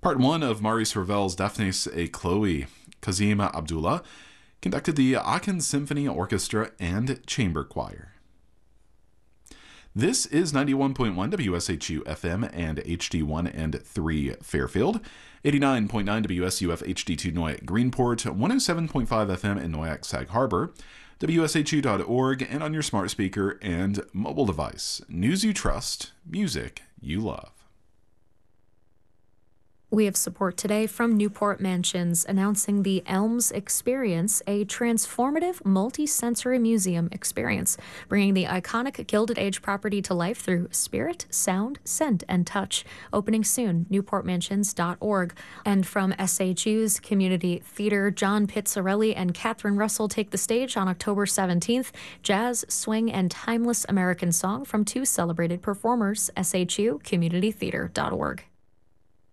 Part 1 of Maurice Ravel's Daphnis et Chloe. Kazim Abdullah conducted the Aachen Symphony Orchestra and Chamber Choir. This is 91.1 WSHU FM and HD1 and 3 Fairfield, 89.9 WSUF HD2 Noyak Greenport, 107.5 FM in Noyak Sag Harbor, WSHU.org, and on your smart speaker and mobile device. News you trust, music you love. We have support today from Newport Mansions announcing the Elms Experience, a transformative multi-sensory museum experience, bringing the iconic Gilded Age property to life through spirit, sound, scent, and touch. Opening soon, newportmansions.org. And from SHU's Community Theater, John Pizzarelli and Catherine Russell take the stage on October 17th. Jazz, swing, and timeless American song from two celebrated performers, SHU, communitytheater.org.